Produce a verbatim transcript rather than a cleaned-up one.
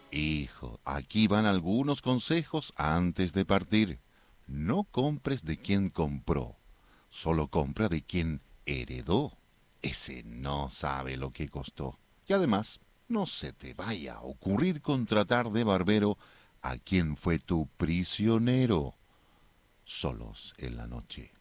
Hijo, aquí van algunos consejos antes de partir. No compres de quien compró, solo compra de quien heredó. Ese no sabe lo que costó. Y además, no se te vaya a ocurrir contratar de barbero a quien fue tu prisionero. Solos en la noche.